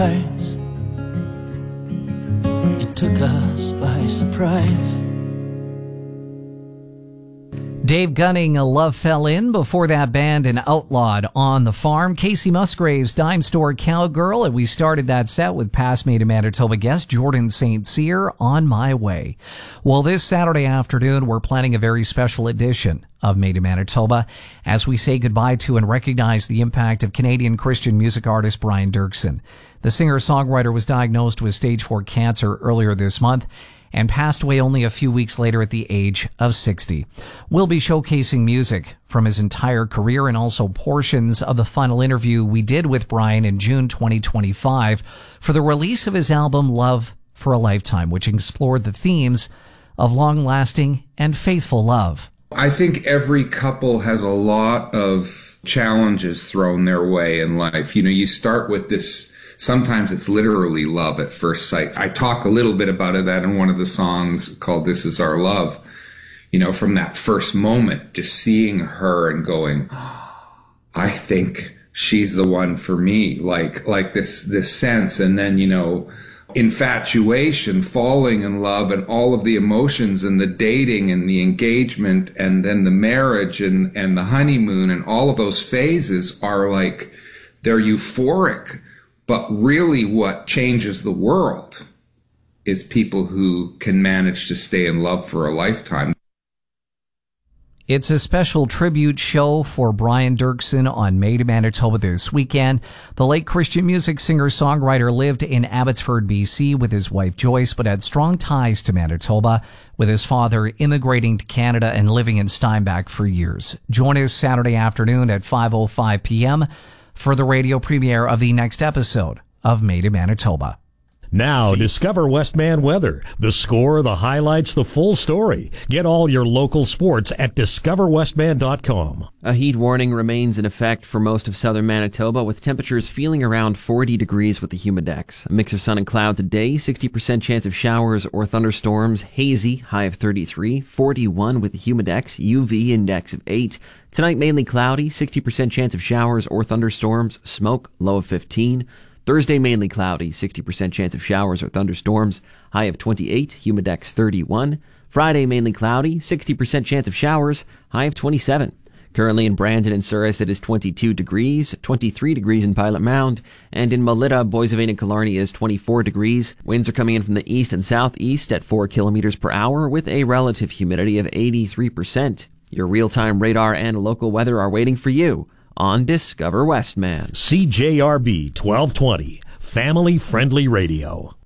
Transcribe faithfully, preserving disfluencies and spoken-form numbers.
It took us by surprise. Dave Gunning, A Love Fell In. Before that, Band and Outlawed on the Farm. Casey Musgraves, Dime Store Cowgirl. And we started that set with past Made in Manitoba guest Jordan Saint Cyr, On My Way. Well, this Saturday afternoon, we're planning a very special edition of Made in Manitoba as we say goodbye to and recognize the impact of Canadian Christian music artist Brian Dirksen. The singer-songwriter was diagnosed with stage four cancer earlier this month and passed away only a few weeks later at the age of sixty. We'll be showcasing music from his entire career and also portions of the final interview we did with Brian in June twenty twenty-five for the release of his album Love for a Lifetime, which explored the themes of long-lasting and faithful love. I think every couple has a lot of challenges thrown their way in life. You know, you start with this. Sometimes it's literally love at first sight. I talk a little bit about it that in one of the songs called This Is Our Love. You know, from that first moment, just seeing her and going, oh, I think she's the one for me. Like, like this, this sense. And then, you know, infatuation, falling in love, and all of the emotions and the dating and the engagement and then the marriage and, and the honeymoon and all of those phases are like, they're euphoric. But really what changes the world is people who can manage to stay in love for a lifetime. It's a special tribute show for Brian Dirksen on Made in Manitoba this weekend. The late Christian music singer-songwriter lived in Abbotsford, B C with his wife Joyce, but had strong ties to Manitoba, with his father immigrating to Canada and living in Steinbach for years. Join us Saturday afternoon at five oh five p.m. for the radio premiere of the next episode of Made in Manitoba. Now, discover Westman weather. The score, the highlights, the full story. Get all your local sports at discover westman dot com. A heat warning remains in effect for most of southern Manitoba, with temperatures feeling around forty degrees with the humidex. A mix of sun and cloud today, sixty percent chance of showers or thunderstorms, hazy, high of thirty-three, forty-one with the humidex, U V index of eight. Tonight, mainly cloudy, sixty percent chance of showers or thunderstorms, smoke, low of fifteen. Thursday, mainly cloudy, sixty percent chance of showers or thunderstorms, high of twenty-eight, humidex thirty-one. Friday, mainly cloudy, sixty percent chance of showers, high of twenty-seven. Currently in Brandon and Souris, it is twenty-two degrees, twenty-three degrees in Pilot Mound, and in Melita, Boissevain, and Killarney is twenty-four degrees. Winds are coming in from the east and southeast at four kilometers per hour with a relative humidity of eighty-three percent. Your real-time radar and local weather are waiting for you on Discover Westman. C J R B twelve twenty, family-friendly radio.